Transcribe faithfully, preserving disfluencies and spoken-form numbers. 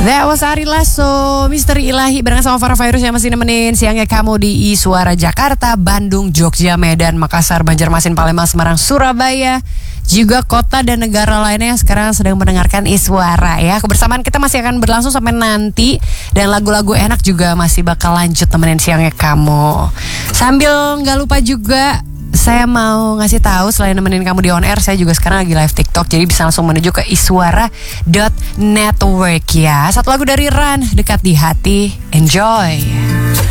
That was Ari Lasso, Misteri Ilahi barengan sama Farah Virus yang masih nemenin siangnya kamu di Suara Jakarta, Bandung, Jogja, Medan, Makassar, Banjarmasin, Palembang, Semarang, Surabaya, juga kota dan negara lainnya yang sekarang sedang mendengarkan Iswara ya. Kebersamaan kita masih akan berlangsung sampai nanti dan lagu-lagu enak juga masih bakal lanjut temenin siangnya kamu. Sambil nggak lupa juga saya mau ngasih tahu selain nemenin kamu di on air, saya juga sekarang lagi live TikTok, jadi bisa langsung menuju ke iswara dot network ya. Satu lagu dari Ran, Dekat di Hati, enjoy.